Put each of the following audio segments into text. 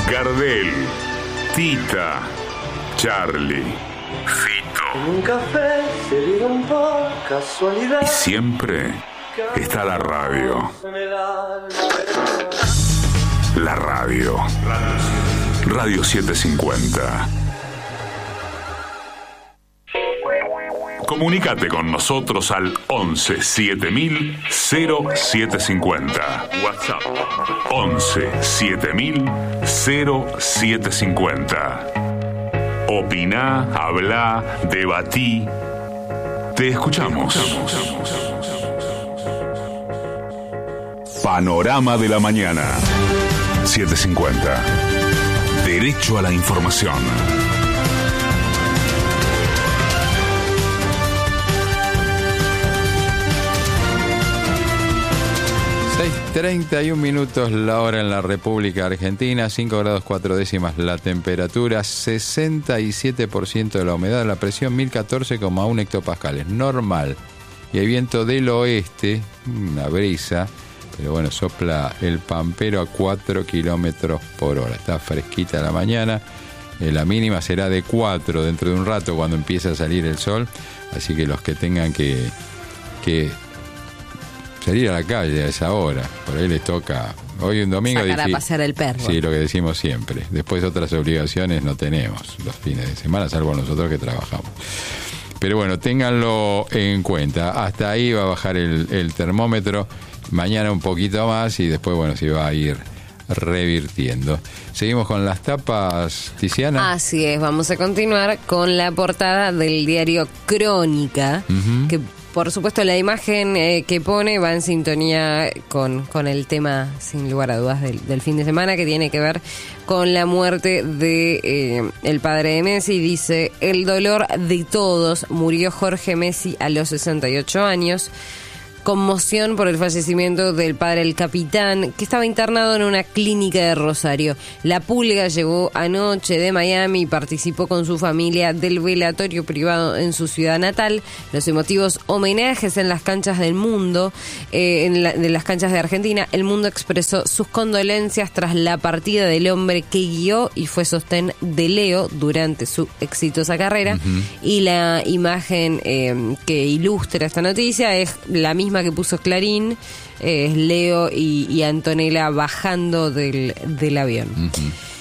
Gardel, Tita, Charlie, Fito. En un café se vieron por casualidad. Y siempre está la radio. La radio. Radio 750. Comunícate con nosotros al 11 7000 0750. WhatsApp 11 7000 0750. Opiná, habla, debatí. Te escuchamos. Panorama de la mañana. 750. Derecho a la información. 6:31 minutos la hora en la República Argentina, 5 grados 4 décimas la temperatura, 67% de la humedad, la presión 1014,1 hectopascales, normal. Y hay viento del oeste, una brisa, pero bueno, sopla el pampero a 4 kilómetros por hora. Está fresquita la mañana, la mínima será de 4 dentro de un rato cuando empiece a salir el sol, así que los que tengan que salir a la calle a esa hora, por ahí les toca. Hoy un domingo sacar a pasear el perro. Sí, lo que decimos siempre. Después otras obligaciones no tenemos los fines de semana, salvo nosotros que trabajamos. Pero bueno, ténganlo en cuenta. Hasta ahí va a bajar el termómetro. Mañana un poquito más y después, bueno, se va a ir revirtiendo. Seguimos con las tapas, Tiziana. Así es, vamos a continuar con la portada del diario Crónica, que por supuesto la imagen que pone va en sintonía con el tema, sin lugar a dudas, del fin de semana, que tiene que ver con la muerte de el padre de Messi. Dice: el dolor de todos, murió Jorge Messi a los 68 años. Conmoción por el fallecimiento del padre del capitán, que estaba internado en una clínica de Rosario. La Pulga llegó anoche de Miami y participó con su familia del velatorio privado en su ciudad natal. Los emotivos homenajes en las canchas del mundo, de las canchas de Argentina. El Mundo expresó sus condolencias tras la partida del hombre que guió y fue sostén de Leo durante su exitosa carrera. Y la imagen que ilustra esta noticia es la misma que puso Clarín, es Leo y Antonella bajando del avión.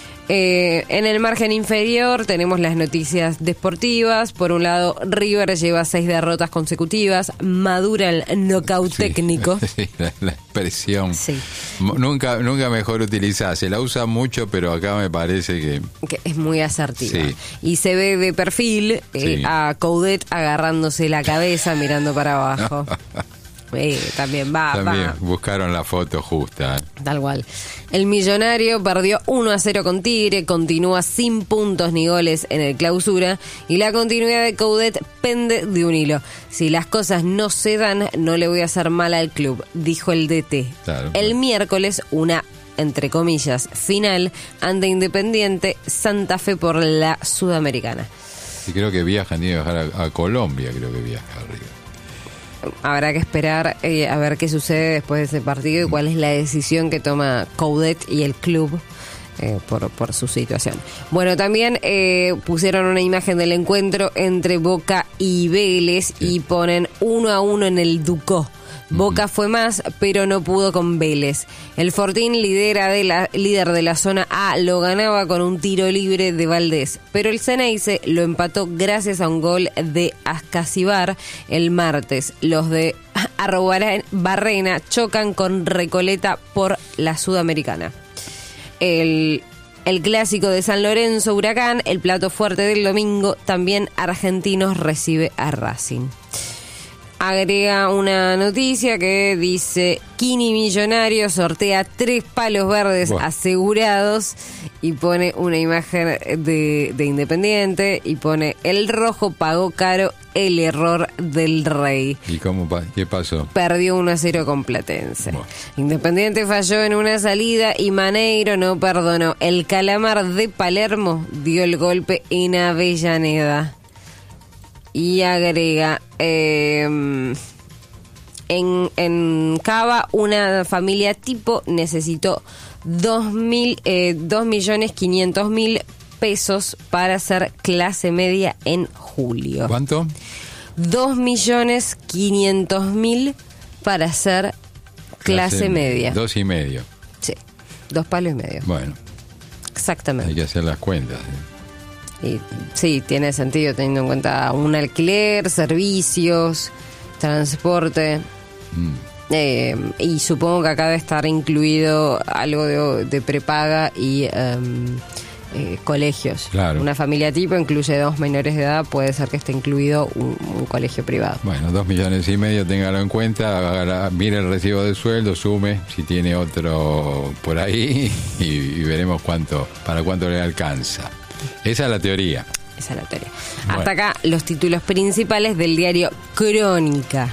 En el margen inferior tenemos las noticias deportivas. Por un lado, River lleva 6 derrotas consecutivas, madura el knockout técnico. Sí, la expresión. Sí. Nunca mejor utilizada. Se la usa mucho, pero acá me parece que es muy asertiva. Sí. Y se ve de perfil a Coudet agarrándose la cabeza, mirando para abajo. También buscaron la foto justa. Tal cual. El Millonario perdió 1-0 con Tigre, continúa sin puntos ni goles en el Clausura y la continuidad de Coudet pende de un hilo. Si las cosas no se dan, no le voy a hacer mal al club, dijo el DT. Claro. El miércoles, una, entre comillas, final ante Independiente Santa Fe por la Sudamericana. Sí, creo que viajan, tiene que viajar a Colombia, creo que viaja arriba. Habrá que esperar a ver qué sucede después de ese partido y cuál es la decisión que toma Coudet y el club por su situación. Bueno, también pusieron una imagen del encuentro entre Boca y Vélez y ponen 1-1 en el Ducó. Boca fue más, pero no pudo con Vélez. El Fortín, líder de la zona A, lo ganaba con un tiro libre de Valdés, pero el Ceneice lo empató gracias a un gol de Ascasibar el martes. Los de Arrobarrena chocan con Recoleta por la Sudamericana. El clásico de San Lorenzo, Huracán, el plato fuerte del domingo, también Argentinos recibe a Racing. Agrega una noticia que dice: Kini Millonario sortea 3 palos verdes asegurados, y pone una imagen de Independiente y pone: el rojo pagó caro el error del Rey. ¿Y qué pasó? Perdió 1-0 con Platense. Independiente falló en una salida y Maneiro no perdonó. El Calamar de Palermo dio el golpe en Avellaneda. Y agrega, en Cava, una familia tipo necesitó 2.500.000 pesos para hacer clase media en julio. ¿Cuánto? 2.500.000 para hacer clase media. 2,5. Sí, 2,5 palos. Bueno, exactamente. hay que hacer las cuentas. Y sí, tiene sentido teniendo en cuenta un alquiler, servicios, transporte. Y supongo que acá debe estar incluido algo de prepaga y colegios. Claro. Una familia tipo incluye 2 menores de edad, puede ser que esté incluido un colegio privado. Bueno, 2,5 millones, téngalo en cuenta, mire el recibo de sueldo, sume si tiene otro por ahí y veremos para cuánto le alcanza. Esa es la teoría. Esa es la teoría. Bueno. Hasta acá los títulos principales del diario Crónica.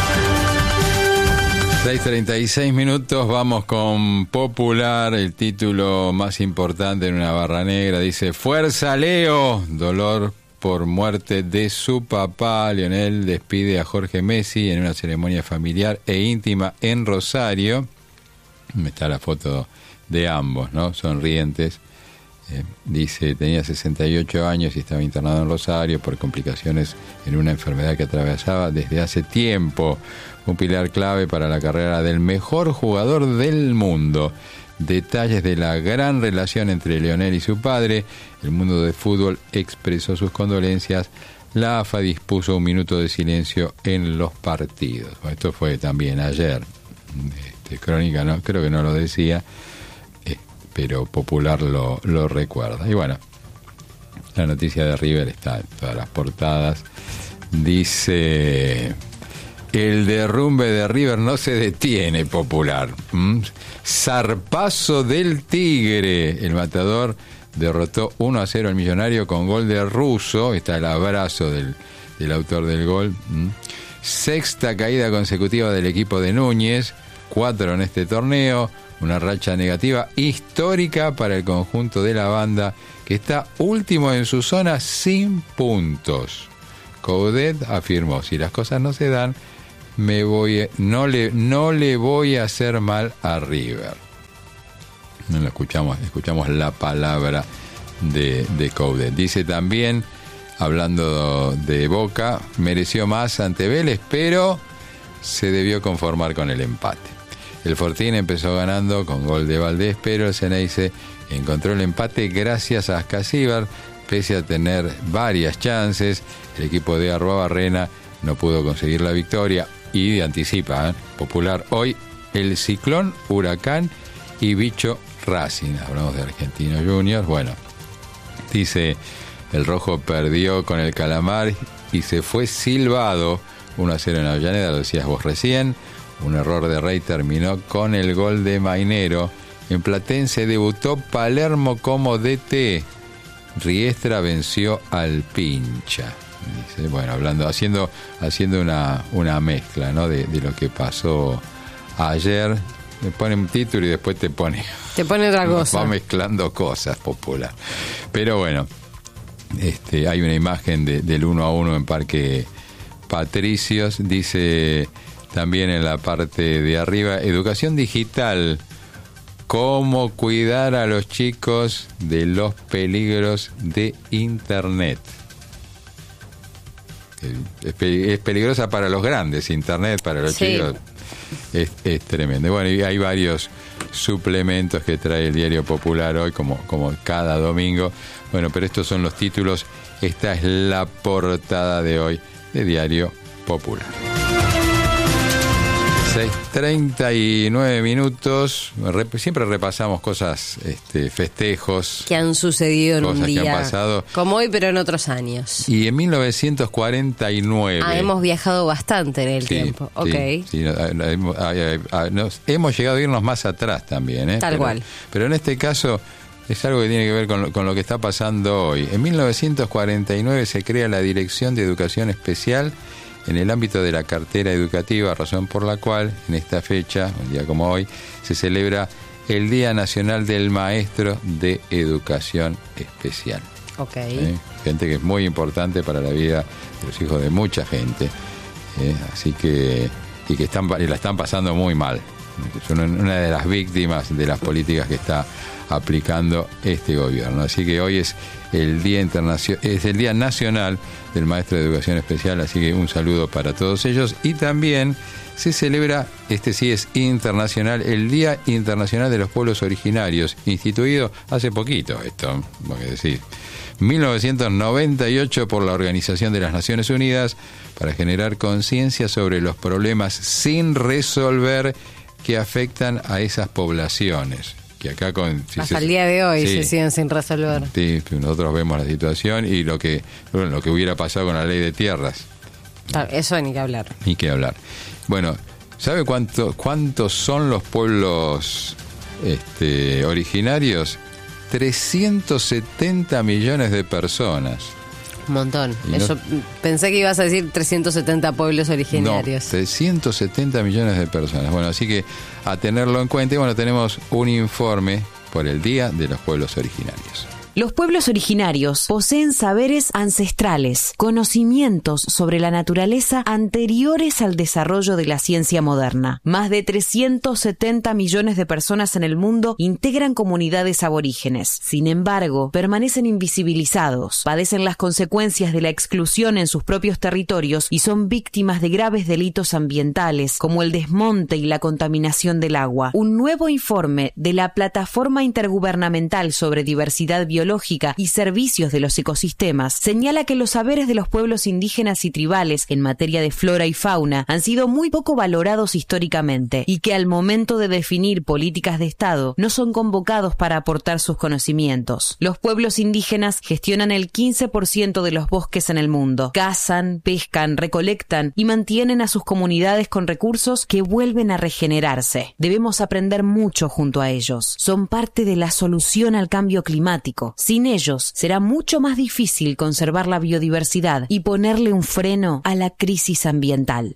6:36 minutos, vamos con Popular, el título más importante en una barra negra, dice: Fuerza Leo, dolor por muerte de su papá. Lionel despide a Jorge Messi en una ceremonia familiar e íntima en Rosario. Está la foto de ambos, ¿no? Sonrientes. Dice, tenía 68 años y estaba internado en Rosario por complicaciones en una enfermedad que atravesaba desde hace tiempo. Un pilar clave para la carrera del mejor jugador del mundo. Detalles de la gran relación entre Lionel y su padre. El mundo del fútbol expresó sus condolencias. La AFA dispuso 1 minuto de silencio en los partidos. Esto fue también ayer. Crónica, no, creo que no lo decía, pero Popular lo recuerda. Y bueno, la noticia de River está en todas las portadas. Dice: el derrumbe de River no se detiene, Popular. Zarpazo del Tigre. El Matador derrotó 1-0 al Millonario con gol de Russo. Está el abrazo del autor del gol. Sexta caída consecutiva del equipo de Núñez. 4 en este torneo. Una racha negativa histórica para el conjunto de la banda, que está último en su zona sin puntos. Coudet afirmó: si las cosas no se dan, no le voy a hacer mal a River. No lo escuchamos la palabra de Coudet. Dice también, hablando de Boca, mereció más ante Vélez, pero se debió conformar con el empate. El Fortín empezó ganando con gol de Valdés, pero el Ceneice encontró el empate gracias a Ascasíbar, pese a tener varias chances. El equipo de Arruabarrena no pudo conseguir la victoria y anticipa Popular hoy el Ciclón, Huracán y Bicho Racing. Hablamos de Argentinos Juniors. Bueno, dice: el Rojo perdió con el Calamar y se fue silbado 1-0 en Avellaneda, lo decías vos recién. Un error de Rey terminó con el gol de Mainero. En Platense debutó Palermo como DT. Riestra venció al Pincha. Dice, bueno, haciendo una mezcla, ¿no? de lo que pasó ayer. Me pone un título y después te pone otra cosa. Va mezclando cosas, Popular. Pero bueno, hay una imagen del 1-1 en Parque Patricios. Dice también en la parte de arriba: educación digital, cómo cuidar a los chicos de los peligros de Internet. Es peligrosa para los grandes, Internet, para los chicos es tremendo. Bueno, y hay varios suplementos que trae el Diario Popular hoy, como cada domingo. Bueno, pero estos son los títulos. Esta es la portada de hoy de Diario Popular. 6:39 minutos. Siempre repasamos cosas, festejos que han sucedido en un día, que han pasado, como hoy, pero en otros años. Y en 1949 hemos viajado bastante en el tiempo. Sí, hemos llegado a irnos más atrás también, Tal cual. Pero en este caso es algo que tiene que ver con lo que está pasando hoy. En 1949 se crea la Dirección de Educación Especial en el ámbito de la cartera educativa, razón por la cual en esta fecha, un día como hoy, se celebra el Día Nacional del Maestro de Educación Especial. Gente que es muy importante para la vida de los hijos de mucha gente, así que la están pasando muy mal son una de las víctimas de las políticas que está aplicando este gobierno. Así que hoy es el Día Nacional del Maestro de Educación Especial, así que un saludo para todos ellos. Y también se celebra, este sí es internacional, el Día Internacional de los Pueblos Originarios, instituido hace poquito, esto, porque decir, 1998 por la Organización de las Naciones Unidas, para generar conciencia sobre los problemas sin resolver que afectan a esas poblaciones. Que acá hasta el día de hoy se siguen sin resolver. Sí, nosotros vemos la situación y lo que hubiera pasado con la ley de tierras. Eso ni que hablar. Ni que hablar. Bueno, ¿sabe cuántos son los pueblos originarios? 370 millones de personas. Un montón. Pensé que ibas a decir 370 pueblos originarios. No, 370 millones de personas. Bueno, así que a tenerlo en cuenta. Y bueno, tenemos un informe por el Día de los Pueblos Originarios. Los pueblos originarios poseen saberes ancestrales, conocimientos sobre la naturaleza anteriores al desarrollo de la ciencia moderna. Más de 370 millones de personas en el mundo integran comunidades aborígenes. Sin embargo, permanecen invisibilizados, padecen las consecuencias de la exclusión en sus propios territorios y son víctimas de graves delitos ambientales, como el desmonte y la contaminación del agua. Un nuevo informe de la Plataforma Intergubernamental sobre Diversidad Biológica y Servicios de los Ecosistemas señala que los saberes de los pueblos indígenas y tribales en materia de flora y fauna han sido muy poco valorados históricamente y que al momento de definir políticas de Estado no son convocados para aportar sus conocimientos. Los pueblos indígenas gestionan el 15% de los bosques en el mundo. Cazan, pescan, recolectan y mantienen a sus comunidades con recursos que vuelven a regenerarse. Debemos aprender mucho junto a ellos. Son parte de la solución al cambio climático. Sin ellos, será mucho más difícil conservar la biodiversidad y ponerle un freno a la crisis ambiental.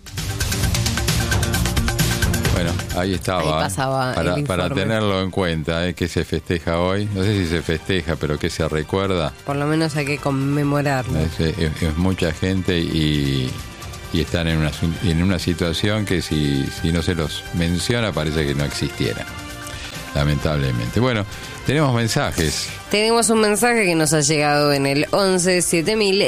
Bueno, ahí estaba. Ahí pasaba para tenerlo en cuenta, que se festeja hoy. No sé si se festeja, pero que se recuerda. Por lo menos hay que conmemorarlo. Es mucha gente y están en una situación que si no se los menciona parece que no existiera. Lamentablemente. Bueno, tenemos mensajes. Tenemos un mensaje que nos ha llegado en el 11 7000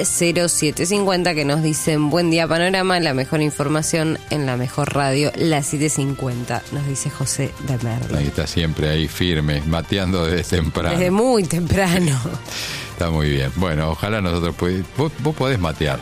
0750 que nos dicen: buen día Panorama, la mejor información en la mejor radio, la 750. Nos dice José de Merlo. Ahí está siempre ahí firme, mateando desde temprano. Desde muy temprano. Está muy bien. Bueno, ojalá nosotros vos podés matear.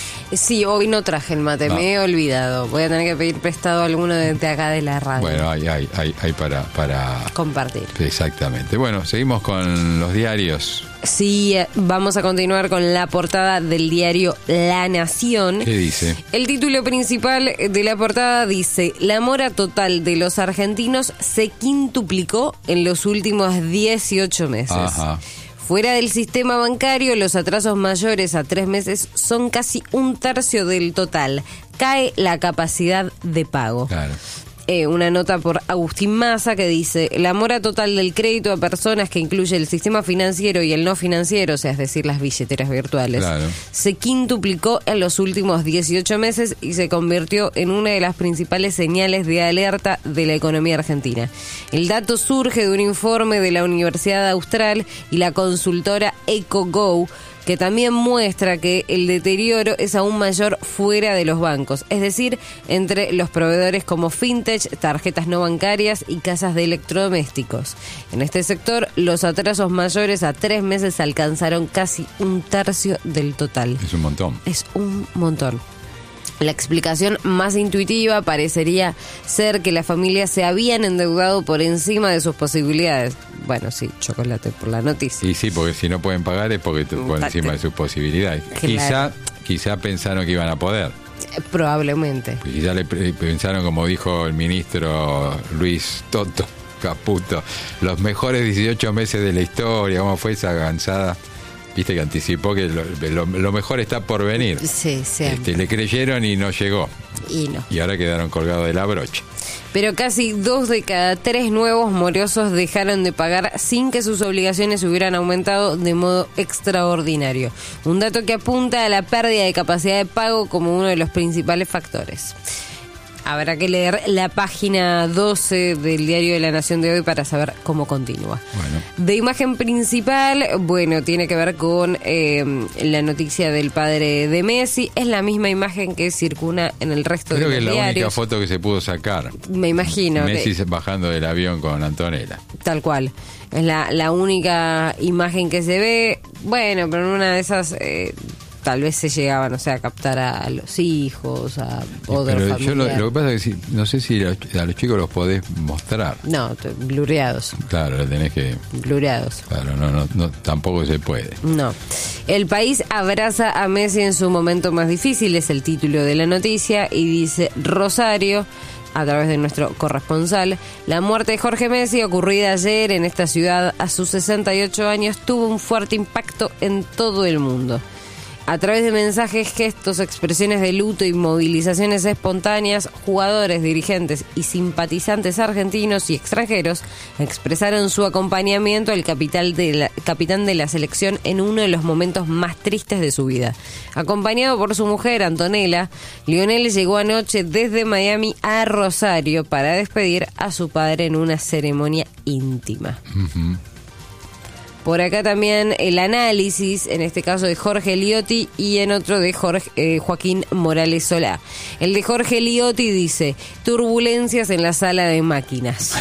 Sí, hoy no traje el mate, me he olvidado. Voy a tener que pedir prestado a alguno de acá de la radio. Bueno, hay para compartir. Exactamente. Bueno, seguimos con los diarios. Sí, vamos a continuar con la portada del diario La Nación. ¿Qué dice? El título principal de la portada dice: la mora total de los argentinos se quintuplicó en los últimos 18 meses. Ajá. Fuera del sistema bancario, los atrasos mayores a 3 meses son casi 1/3 del total. Cae la capacidad de pago. Claro. Una nota por Agustín Massa que dice: la mora total del crédito a personas, que incluye el sistema financiero y el no financiero, o sea, es decir, las billeteras virtuales, claro, se quintuplicó en los últimos 18 meses y se convirtió en una de las principales señales de alerta de la economía argentina. El dato surge de un informe de la Universidad Austral y la consultora EcoGo, que también muestra que el deterioro es aún mayor fuera de los bancos, es decir, entre los proveedores como fintech, tarjetas no bancarias y casas de electrodomésticos. En este sector, los atrasos mayores a 3 meses alcanzaron casi 1/3 del total. Es un montón. Es un montón. La explicación más intuitiva parecería ser que las familias se habían endeudado por encima de sus posibilidades. Bueno, sí, chocolate por la noticia. Y sí, porque si no pueden pagar es porque por encima de sus posibilidades. Claro. Quizá pensaron que iban a poder. Probablemente. Quizá le pensaron, como dijo el ministro Luis Toto Caputo, los mejores 18 meses de la historia. ¿Cómo fue esa avanzada? Viste que anticipó que lo mejor está por venir. Sí, sí. Le creyeron y no llegó. Y no. Y ahora quedaron colgados de la brocha. Pero casi 2 de cada 3 nuevos morosos dejaron de pagar sin que sus obligaciones hubieran aumentado de modo extraordinario. Un dato que apunta a la pérdida de capacidad de pago como uno de los principales factores. Habrá que leer la página 12 del Diario de la Nación de hoy para saber cómo continúa. Bueno. De imagen principal, bueno, tiene que ver con la noticia del padre de Messi. Es la misma imagen que circula en el resto Creo de que los es la diarios. única foto que se pudo sacar. Me imagino. Messi bajando del avión con Antonella. Tal cual. Es la única imagen que se ve. Bueno, pero en una de esas tal vez se llegaban, o sea, a captar a los hijos, a otros Pero familiares. lo que pasa es que no sé si a los chicos los podés mostrar. No, blureados. Claro, lo tenés que... Blureados. Claro, no, tampoco se puede. No. El país abraza a Messi en su momento más difícil, es el título de la noticia, y dice Rosario, a través de nuestro corresponsal, la muerte de Jorge Messi, ocurrida ayer en esta ciudad a sus 68 años, tuvo un fuerte impacto en todo el mundo. A través de mensajes, gestos, expresiones de luto y movilizaciones espontáneas, jugadores, dirigentes y simpatizantes argentinos y extranjeros expresaron su acompañamiento al capitán de la selección en uno de los momentos más tristes de su vida. Acompañado por su mujer, Antonella, Lionel llegó anoche desde Miami a Rosario para despedir a su padre en una ceremonia íntima. Uh-huh. Por acá también el análisis, en este caso de Jorge Liotti y en otro de Joaquín Morales Solá. El de Jorge Liotti dice, turbulencias en la sala de máquinas.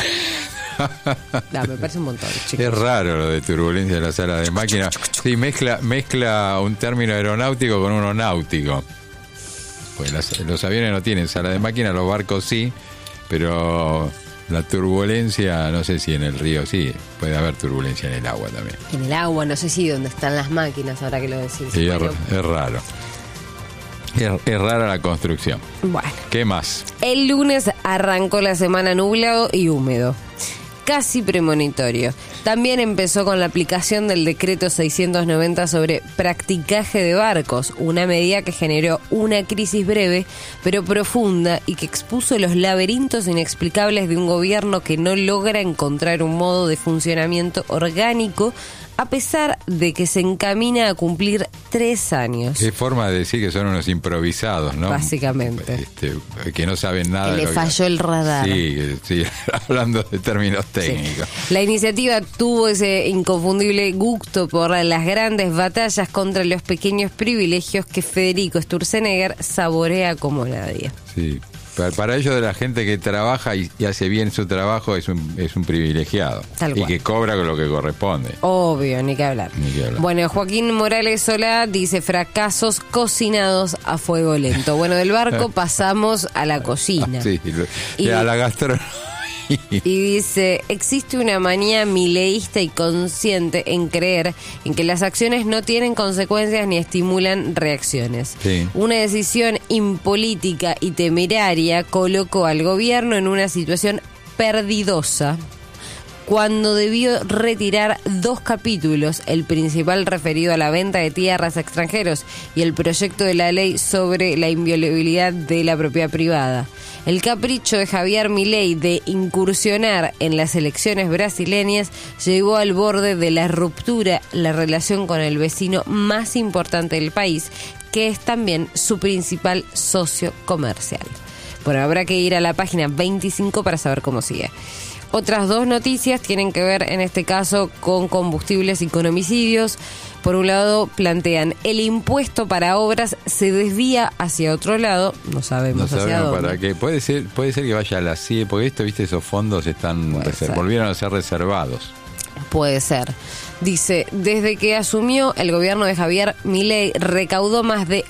No, me parece un montón, chicos. Es raro lo de turbulencia en la sala de máquinas. Sí, mezcla un término aeronáutico con uno náutico. Pues los aviones no tienen sala de máquinas, los barcos sí, pero... La turbulencia, no sé si en el río sí, puede haber turbulencia en el agua también. En el agua, no sé si donde están las máquinas, ahora que lo decís. Sí, Bueno. es raro. Es rara la construcción. Bueno. ¿Qué más? El lunes arrancó la semana nublado y húmedo. Casi premonitorio. También empezó con la aplicación del decreto 690 sobre practicaje de barcos, una medida que generó una crisis breve pero profunda y que expuso los laberintos inexplicables de un gobierno que no logra encontrar un modo de funcionamiento orgánico a pesar de que se encamina a cumplir 3 años. Qué forma de decir que son unos improvisados, ¿no? Básicamente. Que no saben nada. Que de le lo falló el radar. Sí, hablando de términos técnicos. Sí. La iniciativa tuvo ese inconfundible gusto por las grandes batallas contra los pequeños privilegios que Federico Sturzenegger saborea como nadie. Sí. Para ellos, de la gente que trabaja y hace bien su trabajo, es un privilegiado. Tal cual. Y que cobra con lo que corresponde. Obvio, ni que hablar. Bueno, Joaquín Morales Solá dice fracasos cocinados a fuego lento. Bueno, del barco pasamos a la cocina. Sí, y a la gastronomía. Y dice, existe una manía mileísta y consciente en creer en que las acciones no tienen consecuencias ni estimulan reacciones. Sí. Una decisión impolítica y temeraria colocó al gobierno en una situación perdidosa cuando debió retirar 2 capítulos, el principal referido a la venta de tierras a extranjeros y el proyecto de la ley sobre la inviolabilidad de la propiedad privada. El capricho de Javier Milei de incursionar en las elecciones brasileñas llevó al borde de la ruptura la relación con el vecino más importante del país, que es también su principal socio comercial. Bueno, habrá que ir a la página 25 para saber cómo sigue. Otras 2 noticias tienen que ver, en este caso, con combustibles y con homicidios. Por un lado, plantean el impuesto para obras se desvía hacia otro lado. No sabemos hacia dónde. Para qué. Puede ser que vaya a la CIE, porque esos fondos volvieron a ser reservados. Puede ser. Dice, desde que asumió el gobierno de Javier Milei, recaudó más de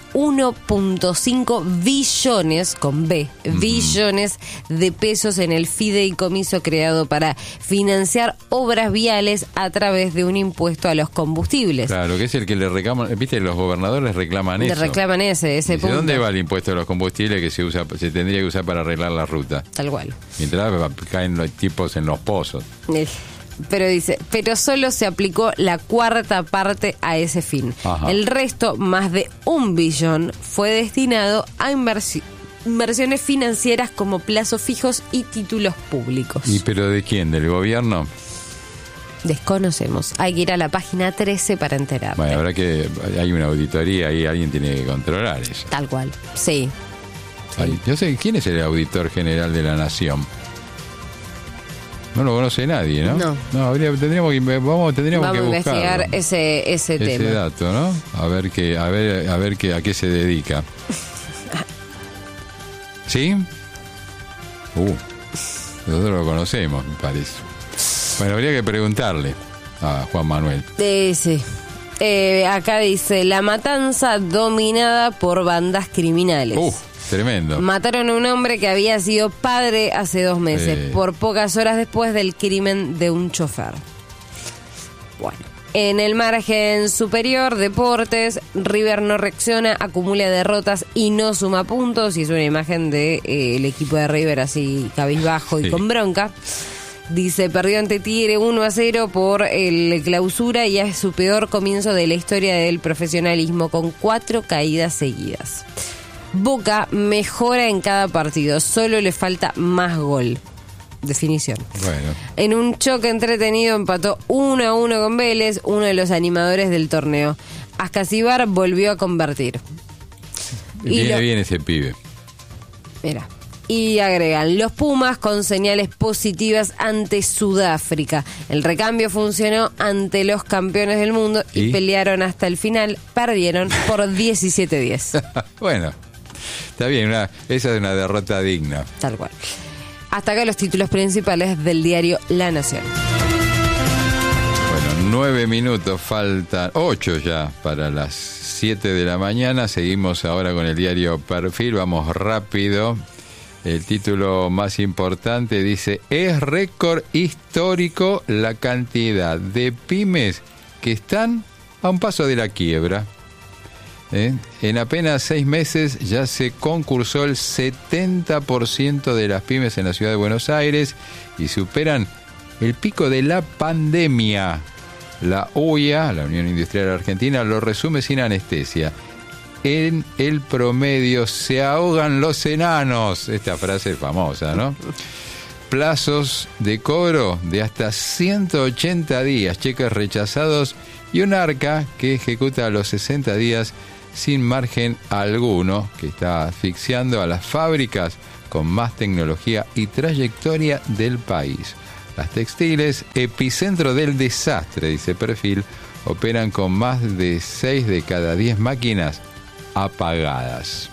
1.5 billones, con B, billones de pesos en el fideicomiso creado para financiar obras viales a través de un impuesto a los combustibles. Claro, que es el que le reclaman, viste, los gobernadores reclaman eso. Le reclaman ese Dice, punto. ¿dónde va el impuesto a los combustibles que se tendría que usar para arreglar la ruta? Tal cual. Mientras caen los tipos en los pozos. Pero dice, pero solo se aplicó la 4ª parte a ese fin. Ajá. El resto, más de 1 billón, fue destinado a inversiones financieras como plazos fijos y títulos públicos. ¿Y pero de quién? ¿Del gobierno? Desconocemos. Hay que ir a la página 13 para enterarse. Bueno, hay una auditoría y alguien tiene que controlar eso. Tal cual, sí. Ay, yo sé, ¿quién es el auditor general de la Nación? No lo conoce nadie, ¿no? No. Tendríamos que Vamos a buscarlo. investigar ese tema. Dato, ¿no? A ver a qué se dedica. ¿Sí? Nosotros lo conocemos, me parece. Bueno, habría que preguntarle a Juan Manuel. Sí. Acá dice, la matanza dominada por bandas criminales. Tremendo. Mataron a un hombre que había sido padre hace 2 meses, por pocas horas después del crimen de un chofer. Bueno. En el margen superior, deportes, River no reacciona, acumula derrotas y no suma puntos. Y es una imagen de el equipo de River así cabizbajo y con bronca. Dice, perdió ante Tigre 1-0 por el clausura y es su peor comienzo de la historia del profesionalismo, con 4 caídas seguidas. Boca mejora en cada partido, solo le falta más gol. Definición. Bueno. En un choque entretenido empató 1-1 con Vélez, uno de los animadores del torneo. Ascasibar volvió a convertir. Viene bien ese pibe. Mira. Y agregan, los Pumas con señales positivas ante Sudáfrica. El recambio funcionó ante los campeones del mundo y pelearon hasta el final. Perdieron por 17-10. Bueno, está bien, esa es una derrota digna. Tal cual. Hasta acá los títulos principales del diario La Nación. Bueno, 9 minutos, faltan 8 ya para las 7 de la mañana. Seguimos ahora con el diario Perfil, vamos rápido. El título más importante dice, es récord histórico la cantidad de pymes que están a un paso de la quiebra. En apenas 6 meses ya se concursó el 70% de las pymes en la ciudad de Buenos Aires y superan el pico de la pandemia. La UIA, la Unión Industrial Argentina, lo resume sin anestesia. En el promedio se ahogan los enanos. Esta frase es famosa, ¿no? Plazos de cobro de hasta 180 días, cheques rechazados y un arca que ejecuta a los 60 días sin margen alguno, que está asfixiando a las fábricas con más tecnología y trayectoria del país. Las textiles, epicentro del desastre, dice Perfil, operan con más de 6 de cada 10 máquinas apagadas.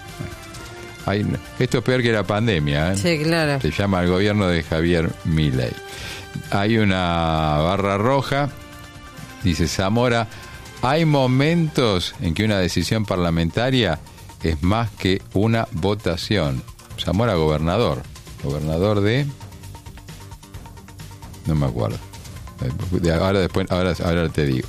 Esto es peor que la pandemia, ¿eh? Sí, claro. Se llama el gobierno de Javier Milei. Hay una barra roja, dice Zamora, hay momentos en que una decisión parlamentaria es más que una votación. Zamora, gobernador de... No me acuerdo. Ahora te digo.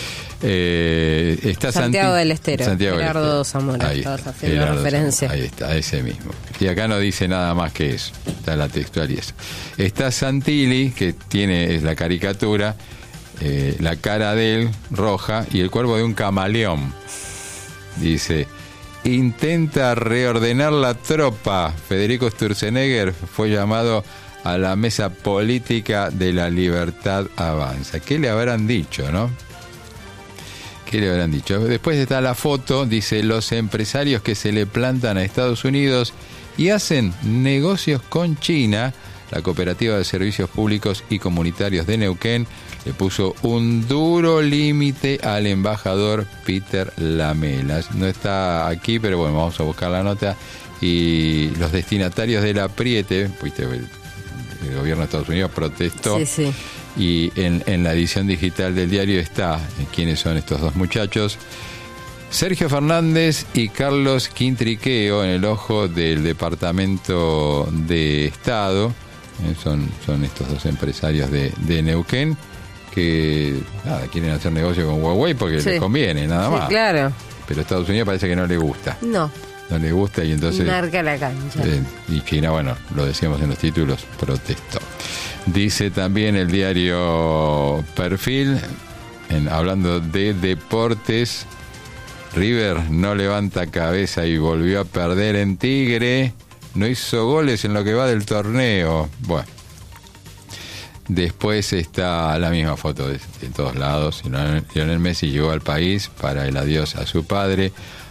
Está Santiago del Estero. Gerardo del Estero. Zamora. Estabas haciendo referencia. Ahí está, ese mismo. Y acá no dice nada más que eso. Está la textual y eso. Está Santilli, que es la caricatura, la cara de él roja y el cuerpo de un camaleón. Dice, intenta reordenar la tropa. Federico Sturzenegger fue llamado a la mesa política de la Libertad Avanza. ¿Qué le habrán dicho, no? ¿Qué le habrán dicho? Después está la foto, dice, los empresarios que se le plantan a Estados Unidos y hacen negocios con China. La Cooperativa de Servicios Públicos y Comunitarios de Neuquén le puso un duro límite al embajador Peter Lamela. No está aquí, pero bueno, vamos a buscar la nota. Y los destinatarios del apriete, ¿viste? El gobierno de Estados Unidos protestó. Sí. Y en la edición digital del diario está quiénes son estos dos muchachos. Sergio Fernández y Carlos Quintriqueo en el ojo del Departamento de Estado. Son estos dos empresarios de Neuquén que quieren hacer negocio con Huawei porque les conviene, nada más. Claro. Pero a Estados Unidos parece que no le gusta. No le gusta y entonces... marca la cancha. Y China, bueno, lo decíamos en los títulos, protestó. Dice también el diario Perfil, hablando de deportes, River no levanta cabeza y volvió a perder en Tigre, no hizo goles en lo que va del torneo. Bueno, después está la misma foto de todos lados. Lionel Messi llegó al país para el adiós a su padre.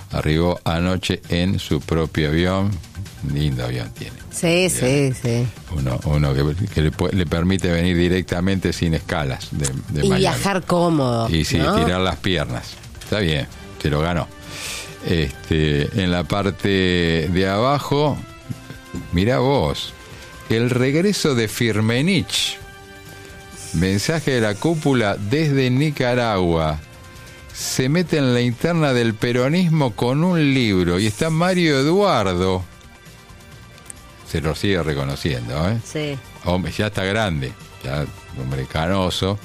arribó anoche en su propio avión. Lindo avión tiene. Sí, sí, sí. Uno que le permite venir directamente sin escalas de y Miami. viajar cómodo. Y sí, ¿no? tirar las piernas. Está bien, se lo ganó. En la parte de abajo, mirá vos, el regreso de Firmenich. Mensaje de la cúpula desde Nicaragua. Se mete en la interna del peronismo con un libro y está Mario Eduardo. Se lo sigue reconociendo, ¿eh? Sí. Hombre, ya está grande, ya hombre canoso,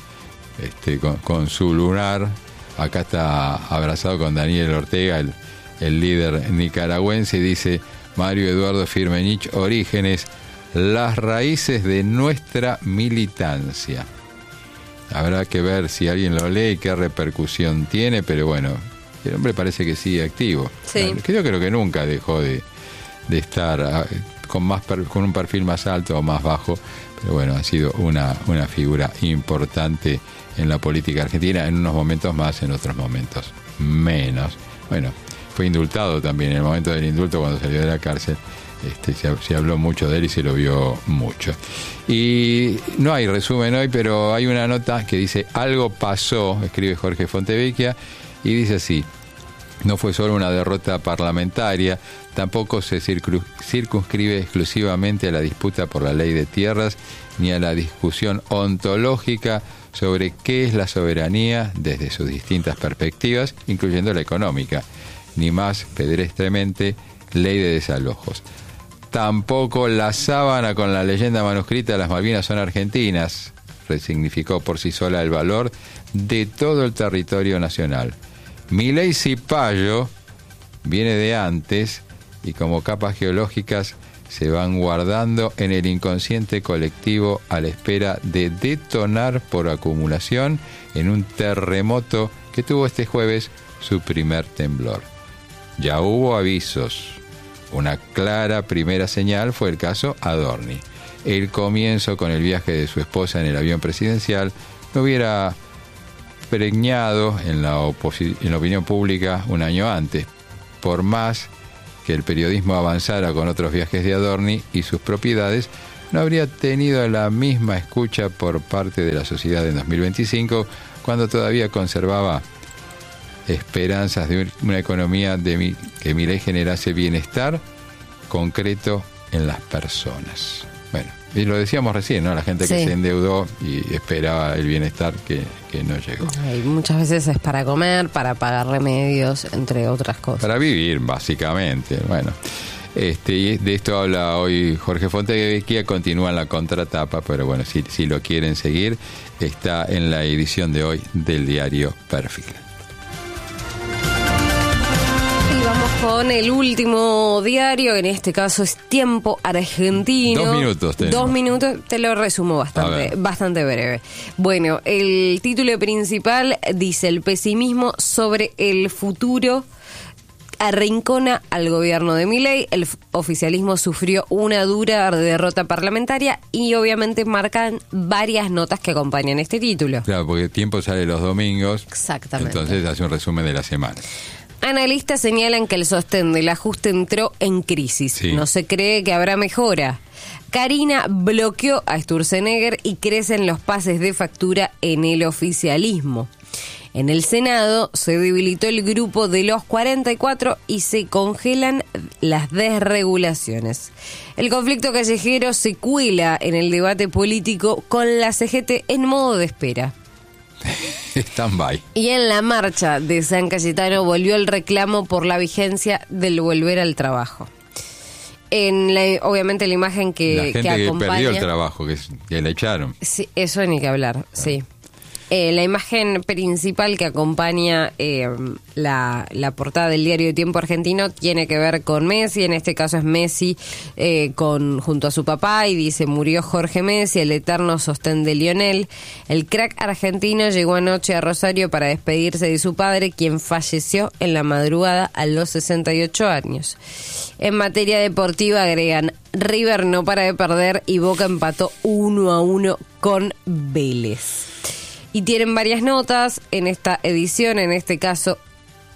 con su lunar. Acá está abrazado con Daniel Ortega, el líder nicaragüense, y dice Mario Eduardo Firmenich, Orígenes, las raíces de nuestra militancia. Habrá que ver si alguien lo lee y qué repercusión tiene, pero bueno, el hombre parece que sigue activo. Sí. Yo creo que nunca dejó de estar con un perfil más alto o más bajo, pero bueno, ha sido una figura importante en la política argentina, en unos momentos más, en otros momentos menos. Bueno, fue indultado también. En el momento del indulto, cuando salió de la cárcel, se habló mucho de él y se lo vio mucho. Y no hay resumen hoy, pero hay una nota que dice: algo pasó, escribe Jorge Fontevecchia, y dice así: no fue solo una derrota parlamentaria, tampoco se circunscribe exclusivamente a la disputa por la ley de tierras, ni a la discusión ontológica sobre qué es la soberanía desde sus distintas perspectivas, incluyendo la económica, ni más pedestremente ley de desalojos. Tampoco la sábana con la leyenda manuscrita de las Malvinas son argentinas resignificó por sí sola el valor de todo el territorio nacional. Milei Cipayo viene de antes y como capas geológicas se van guardando en el inconsciente colectivo a la espera de detonar por acumulación en un terremoto que tuvo este jueves su primer temblor. Ya hubo avisos. Una clara primera señal fue el caso Adorni. El comienzo con el viaje de su esposa en el avión presidencial no hubiera preñado en la opinión pública un año antes, por más que el periodismo avanzara con otros viajes de Adorni y sus propiedades, no habría tenido la misma escucha por parte de la sociedad en 2025, cuando todavía conservaba esperanzas de una economía que Milei generase bienestar concreto en las personas. Bueno, y lo decíamos recién, ¿no? La gente que se endeudó y esperaba el bienestar que no llegó. Y muchas veces es para comer, para pagar remedios, entre otras cosas. Para vivir, básicamente. Bueno, y de esto habla hoy Jorge Fontevecchia, continúa en la contratapa, pero bueno, si lo quieren seguir, está en la edición de hoy del diario Perfil. Con el último diario, en este caso es Tiempo Argentino. 2 minutos tenemos. 2 minutos, te lo resumo bastante breve. Bueno, el título principal dice: el pesimismo sobre el futuro arrincona al gobierno de Milei. El oficialismo sufrió una dura derrota parlamentaria y obviamente marcan varias notas que acompañan este título. Claro, porque Tiempo sale los domingos. Exactamente. Entonces hace un resumen de la semana. Analistas señalan que el sostén del ajuste entró en crisis. Sí. No se cree que habrá mejora. Carina bloqueó a Sturzenegger y crecen los pases de factura en el oficialismo. En el Senado se debilitó el grupo de los 44 y se congelan las desregulaciones. El conflicto callejero se cuela en el debate político con la CGT en modo de espera. Stand-by. Y en la marcha de San Cayetano volvió el reclamo por la vigencia del volver al trabajo. Obviamente la imagen que gente acompaña... que perdió el trabajo, que le echaron. Sí, eso ni que hablar, sí. La imagen principal que acompaña la portada del diario Tiempo Argentino tiene que ver con Messi. En este caso es Messi junto a su papá, y dice: murió Jorge Messi, el eterno sostén de Lionel. El crack argentino llegó anoche a Rosario para despedirse de su padre, quien falleció en la madrugada a los 68 años. En materia deportiva agregan: River no para de perder y Boca empató 1-1 con Vélez. Y tienen varias notas en esta edición, en este caso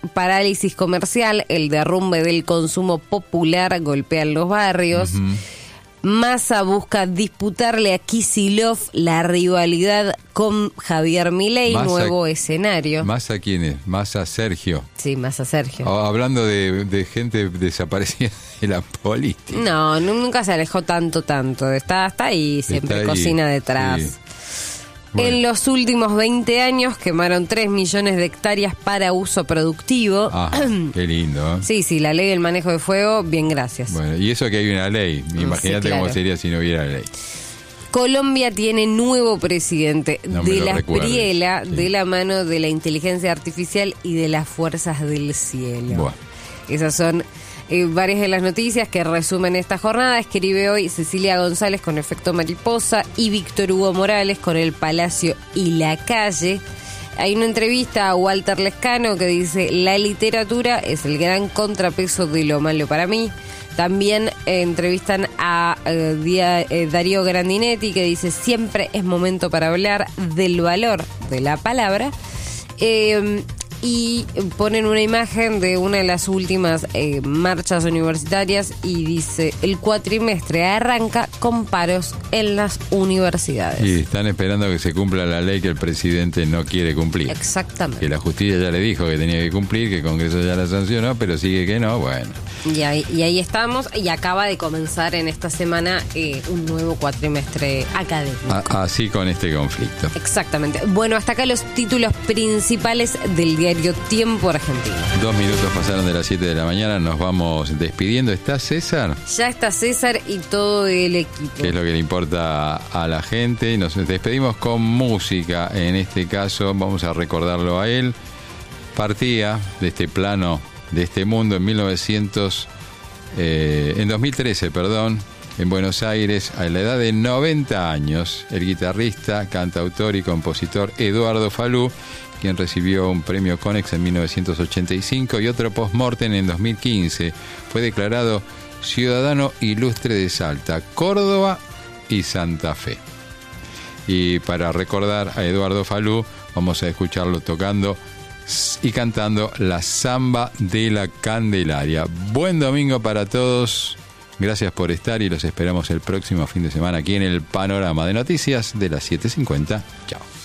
parálisis comercial, el derrumbe del consumo popular golpean los barrios. Massa busca disputarle a Kicillof la rivalidad con Javier Milei, nuevo escenario. ¿Massa quién es? ¿Massa Sergio? Sí, Massa Sergio. Hablando de gente desaparecida de la política. No, nunca se alejó tanto. Está ahí, siempre está ahí, cocina detrás. Sí. Bueno. En los últimos 20 años quemaron 3 millones de hectáreas para uso productivo. Qué lindo, ¿eh? Sí, la ley del manejo de fuego, bien, gracias. Bueno, y eso que hay una ley. Imagínate cómo sería si no hubiera ley. Colombia tiene nuevo presidente, de la Espriella, sí, de la mano de la inteligencia artificial y de las fuerzas del cielo. Bueno. Esas son varias de las noticias que resumen esta jornada. Escribe hoy Cecilia González con Efecto Mariposa y Víctor Hugo Morales con El Palacio y la Calle. Hay una entrevista a Walter Lescano que dice: la literatura es el gran contrapeso de lo malo para mí. También entrevistan a Darío Grandinetti, que dice: siempre es momento para hablar del valor de la palabra. Y ponen una imagen de una de las últimas marchas universitarias y dice: el cuatrimestre arranca con paros en las universidades. Y están esperando que se cumpla la ley que el presidente no quiere cumplir. Exactamente. Que la justicia ya le dijo que tenía que cumplir, que el Congreso ya la sancionó, pero sigue que no, bueno. Y ahí estamos, y acaba de comenzar en esta semana un nuevo cuatrimestre académico. Así con este conflicto. Exactamente. Bueno, hasta acá los títulos principales del diario Tiempo Argentino. 2 minutos pasaron de las 7 de la mañana, nos vamos despidiendo. ¿Está César? Ya está César y todo el equipo. Que es lo que le importa a la gente. Y nos despedimos con música. En este caso vamos a recordarlo a él. Partía de este plano, de este mundo en 2013, en Buenos Aires, a la edad de 90 años, el guitarrista, cantautor y compositor Eduardo Falú, quien recibió un premio Conex en 1985 y otro post-mortem en 2015. Fue declarado Ciudadano Ilustre de Salta, Córdoba y Santa Fe. Y para recordar a Eduardo Falú, vamos a escucharlo tocando y cantando la Samba de la Candelaria. Buen domingo para todos. Gracias por estar y los esperamos el próximo fin de semana aquí en el Panorama de Noticias de las 7:50. Chao.